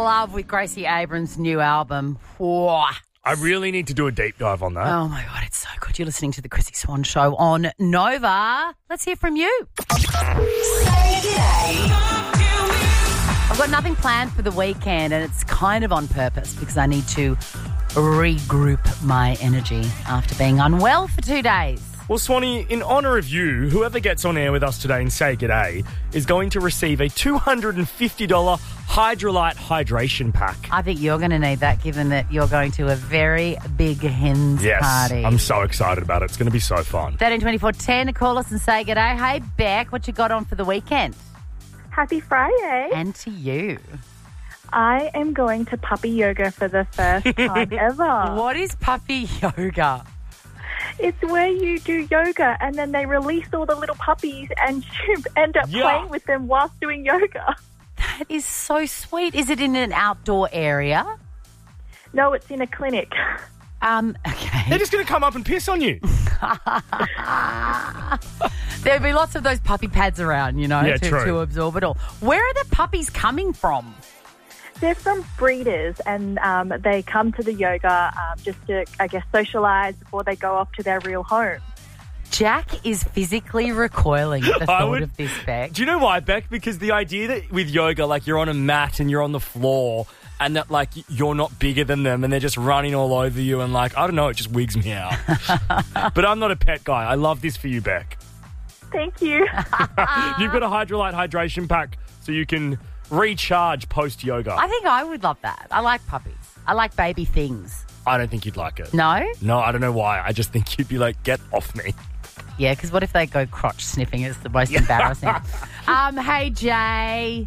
love with Gracie Abrams' new album. Whoa. I really need to do a deep dive on that. Oh, my God, it's so good. You're listening to The Chrissy Swan Show on Nova. Let's hear from you. I've got nothing planned for the weekend, and it's kind of on purpose because I need to regroup my energy after being unwell for 2 days. Well, Swanee, in honour of you, whoever gets on air with us today and say g'day is going to receive a $250 Hydrolite hydration pack. I think you're going to need that given that you're going to a very big hens party. Yes, I'm so excited about it. It's going to be so fun. 132410, call us and say g'day. Hey, Beck, what you got on for the weekend? Happy Friday. And to you. I am going to puppy yoga for the first time ever. What is puppy yoga? It's where you do yoga and then they release all the little puppies and you end up playing with them whilst doing yoga. That is so sweet. Is it in an outdoor area? No, it's in a clinic. Okay. They're just going to come up and piss on you. There'll be lots of those puppy pads around, true. to absorb it all. Where are the puppies coming from? They're from breeders and they come to the yoga just to, I guess, socialise before they go off to their real home. Jack is physically recoiling at the thought of this, Beck. Do you know why, Beck? Because the idea that with yoga, like you're on a mat and you're on the floor and that like you're not bigger than them and they're just running all over you and like, I don't know, it just wigs me out. But I'm not a pet guy. I love this for you, Beck. Thank you. You've got a Hydrolite hydration pack so you can recharge post-yoga. I think I would love that. I like puppies. I like baby things. I don't think you'd like it. No? No, I don't know why. I just think you'd be like, get off me. Yeah, because what if they go crotch sniffing? It's the most embarrassing. Hey, Jay.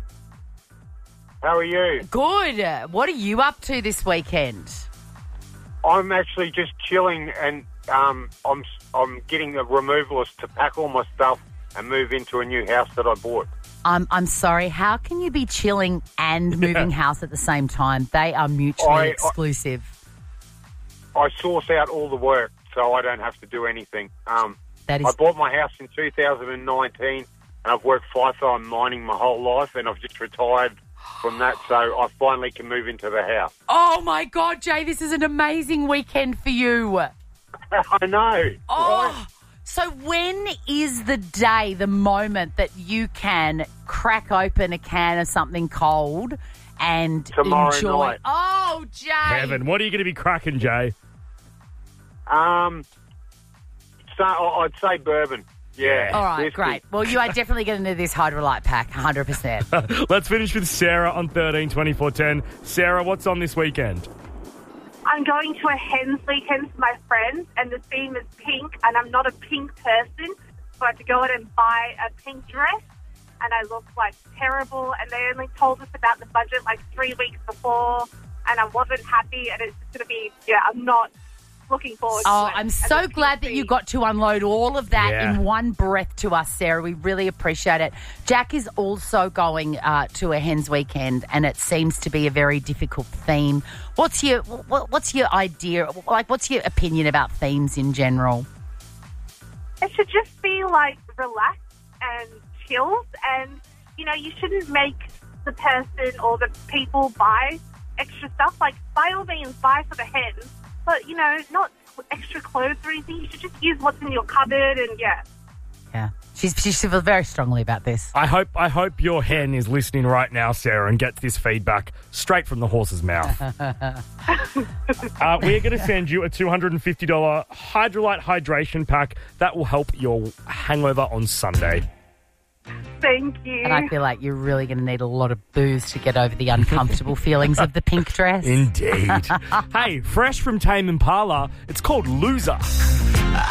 How are you? Good. What are you up to this weekend? I'm actually just chilling and I'm getting a removalist to pack all my stuff and move into a new house that I bought. I'm sorry. How can you be chilling and moving house at the same time? They are mutually exclusive. I source out all the work so I don't have to do anything. I bought my house in 2019 and I've worked FIFO mining my whole life and I've just retired from that, so I finally can move into the house. Oh, my God, Jay, this is an amazing weekend for you. I know. Oh, right? So when is the day, the moment that you can crack open a can of something cold and tomorrow enjoy? Night. Oh, Jay. Kevin, what are you going to be cracking, Jay? So I'd say bourbon. Yeah. All right, great. Well, you are definitely going to need this Hydrolite pack, 100%. Let's finish with Sarah on 13-24-10. Sarah, what's on this weekend? I'm going to a hens weekend with my friends, and the theme is pink, and I'm not a pink person, so I had to go out and buy a pink dress, and I look like terrible, and they only told us about the budget like 3 weeks before, and I wasn't happy, and it's just going to be, I'm not looking forward to it. I'm so glad that you got to unload all of that in one breath to us, Sarah. We really appreciate it. Jack is also going to a hens weekend, and it seems to be a very difficult theme. What's your idea? Like, what's your opinion about themes in general? It should just be like relaxed and chilled, and you shouldn't make the person or the people buy extra stuff. Like, by all means, buy for the hens. But, not extra clothes or anything. You should just use what's in your cupboard and, Yeah. She feels very strongly about this. I hope your hen is listening right now, Sarah, and gets this feedback straight from the horse's mouth. We're going to send you a $250 Hydrolite hydration pack that will help your hangover on Sunday. Thank you. And I feel like you're really going to need a lot of booze to get over the uncomfortable feelings of the pink dress. Indeed. Hey, fresh from Tame Impala, it's called Loser.